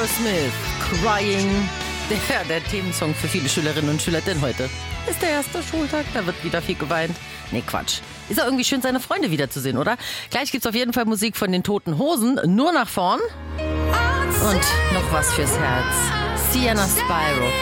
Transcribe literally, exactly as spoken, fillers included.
Aerosmith, Crying. Der, der Themensong für viele Schülerinnen und Schüler, denn heute ist der erste Schultag, da wird wieder viel geweint. Nee, Quatsch. Ist auch irgendwie schön, seine Freunde wiederzusehen, oder? Gleich gibt's auf jeden Fall Musik von den Toten Hosen, nur nach vorn. Und noch was fürs Herz. Sienna Spyro.